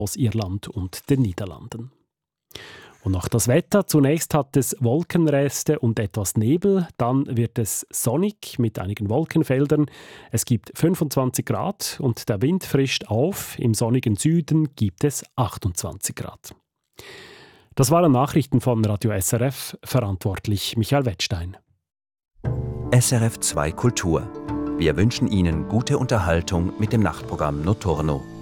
aus Irland und den Niederlanden. Und noch das Wetter. Zunächst hat es Wolkenreste und etwas Nebel. Dann wird es sonnig mit einigen Wolkenfeldern. Es gibt 25 Grad und der Wind frischt auf. Im sonnigen Süden gibt es 28 Grad. Das waren Nachrichten von Radio SRF. Verantwortlich Michael Wettstein. SRF 2 Kultur. Wir wünschen Ihnen gute Unterhaltung mit dem Nachtprogramm Notturno.